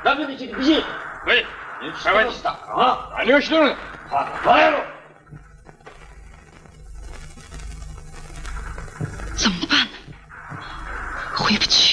咱们这个逼， 喂，您开玩笑啊？ 俺这行了， 来了。 怎么办呢？回不去。